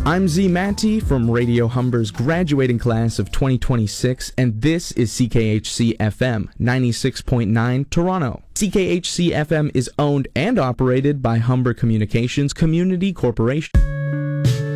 I'm Z Matty from Radio Humber's graduating class of 2026, and this is CKHC FM 96.9 Toronto. CKHC FM is owned and operated by Humber Communications Community Corporation.